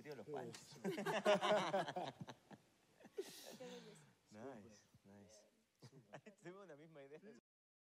trío de los Panchos. Qué belleza. Nice, nice. Tengo una misma idea.